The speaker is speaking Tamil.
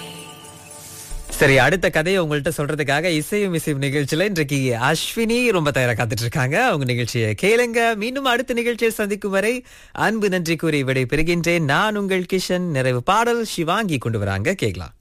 சரி, அடுத்த கதையை உங்கள்ட்ட சொல்றதுக்காக இசையும் இசையும் நிகழ்ச்சியில இன்றைக்கு அஸ்வினி ரொம்ப தயாரா காத்துட்டு இருக்காங்க. அவங்க நிகழ்ச்சியை கேளுங்க. மீண்டும் அடுத்த நிகழ்ச்சியை சந்திக்கும் வரை அன்பு நன்றி கூறி விடை பெறுகின்றேன். நான் உங்கள் கிஷன். நிறைவு பாடல் சிவாங்கி கொண்டு வராங்க, கேக்கலாம்.